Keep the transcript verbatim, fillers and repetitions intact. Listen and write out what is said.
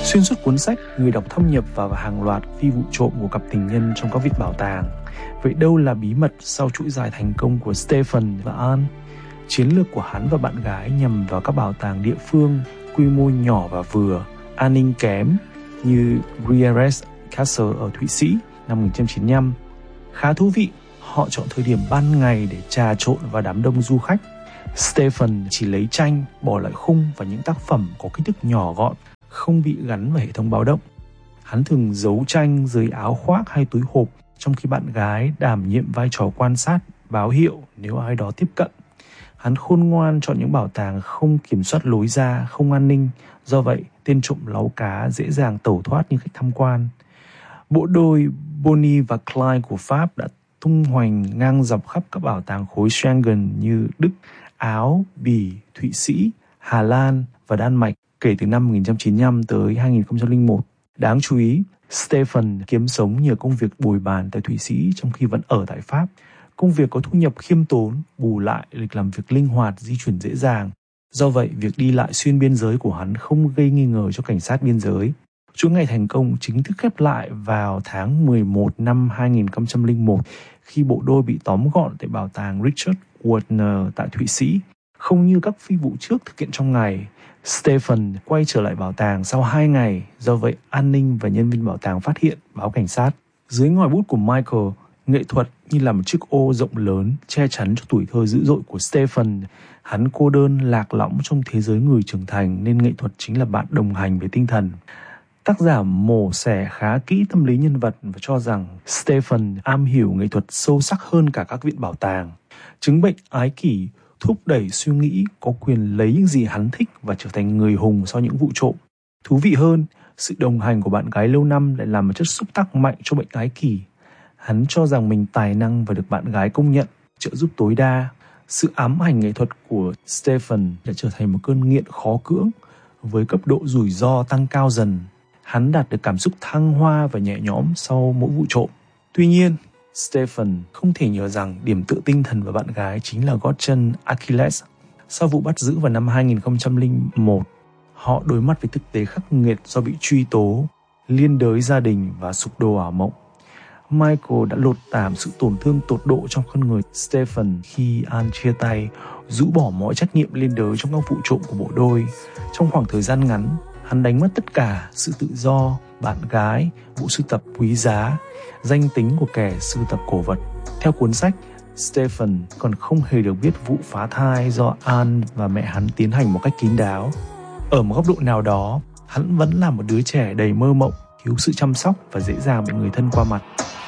Xuyên suốt cuốn sách, người đọc thâm nhập vào hàng loạt phi vụ trộm của cặp tình nhân trong các viện bảo tàng. Vậy đâu là bí mật sau chuỗi dài thành công của Stephen và Anne? Chiến lược của hắn và bạn gái nhằm vào các bảo tàng địa phương, quy mô nhỏ và vừa, an ninh kém như Gruyères Castle ở Thụy Sĩ năm một nghìn chín trăm chín mươi lăm. Khá thú vị, họ chọn thời điểm ban ngày để trà trộn vào đám đông du khách. Stephen chỉ lấy tranh, bỏ lại khung và những tác phẩm có kích thước nhỏ gọn, không bị gắn vào hệ thống báo động. Hắn thường giấu tranh dưới áo khoác hay túi hộp, trong khi bạn gái đảm nhiệm vai trò quan sát, báo hiệu nếu ai đó tiếp cận. Hắn khôn ngoan chọn những bảo tàng không kiểm soát lối ra, không an ninh, do vậy tên trộm láu cá dễ dàng tẩu thoát như khách tham quan. Bộ đôi Bonnie và Clyde của Pháp đã tung hoành ngang dọc khắp các bảo tàng khối Schengen như Đức, Áo, Bỉ, Thụy Sĩ, Hà Lan và Đan Mạch kể từ năm một nghìn chín trăm chín mươi lăm tới hai nghìn không trăm lẻ một. Đáng chú ý, Stephen kiếm sống nhờ công việc bồi bàn tại Thụy Sĩ trong khi vẫn ở tại Pháp. Công việc có thu nhập khiêm tốn, bù lại lịch làm việc linh hoạt, di chuyển dễ dàng. Do vậy, việc đi lại xuyên biên giới của hắn không gây nghi ngờ cho cảnh sát biên giới. Chuỗi ngày thành công chính thức khép lại vào tháng mười một năm hai nghìn không trăm lẻ một khi bộ đôi bị tóm gọn tại bảo tàng Richard Wagner tại Thụy Sĩ. Không như các phi vụ trước thực hiện trong ngày, Stephen quay trở lại bảo tàng sau hai ngày, do vậy an ninh và nhân viên bảo tàng phát hiện, báo cảnh sát. Dưới ngòi bút của Michael, nghệ thuật như là một chiếc ô rộng lớn che chắn cho tuổi thơ dữ dội của Stephen. Hắn cô đơn lạc lõng trong thế giới người trưởng thành nên nghệ thuật chính là bạn đồng hành với tinh thần. Tác giả mổ xẻ khá kỹ tâm lý nhân vật và cho rằng Stephen am hiểu nghệ thuật sâu sắc hơn cả các viện bảo tàng. Chứng bệnh ái kỷ thúc đẩy suy nghĩ có quyền lấy những gì hắn thích và trở thành người hùng sau những vụ trộm. Thú vị hơn, sự đồng hành của bạn gái lâu năm lại làm một chất xúc tác mạnh cho bệnh ái kỷ. Hắn cho rằng mình tài năng và được bạn gái công nhận, trợ giúp tối đa. Sự ám ảnh nghệ thuật của Stephen đã trở thành một cơn nghiện khó cưỡng, với cấp độ rủi ro tăng cao dần. Hắn đạt được cảm xúc thăng hoa và nhẹ nhõm sau mỗi vụ trộm. Tuy nhiên, Stephen không thể nhớ rằng điểm tựa tinh thần của bạn gái chính là gót chân Achilles. Sau vụ bắt giữ vào năm hai nghìn không trăm lẻ một, họ đối mặt với thực tế khắc nghiệt do bị truy tố, liên đới gia đình và sụp đổ ảo mộng. Michael đã lột tảm sự tổn thương tột độ trong con người Stephen khi Anne chia tay, rũ bỏ mọi trách nhiệm liên đới trong các vụ trộm của bộ đôi. Trong khoảng thời gian ngắn, hắn đánh mất tất cả: sự tự do, bạn gái, bộ sưu tập quý giá, danh tính của kẻ sưu tập cổ vật. Theo cuốn sách, Stephen còn không hề được biết vụ phá thai do Anne và mẹ hắn tiến hành một cách kín đáo. Ở một góc độ nào đó, hắn vẫn là một đứa trẻ đầy mơ mộng, thiếu sự chăm sóc và dễ dàng bị người thân qua mặt.